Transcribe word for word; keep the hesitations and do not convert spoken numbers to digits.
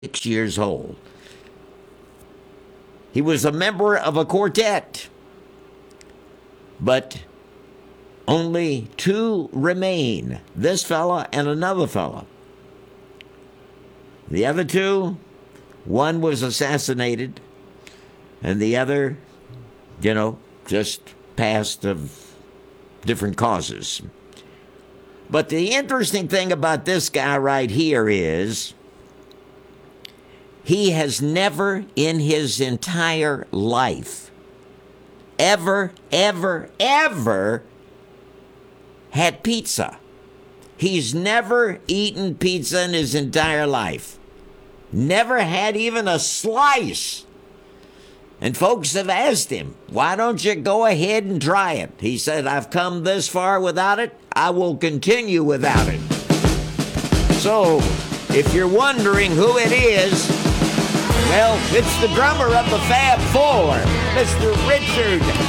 six years old. He was a member of a quartet, but only two remain, this fella and another fella. The other two, one was assassinated, and the other, you know, just passed of different causes. But the interesting thing about this guy right here is he has never in his entire life ever, ever, ever had pizza. He's never eaten pizza in his entire life. Never had even a slice. And folks have asked him, why don't you go ahead and try it? He said, I've come this far without it. I will continue without it. So, if you're wondering who it is, well, it's the drummer of the Fab Four, Mister Richard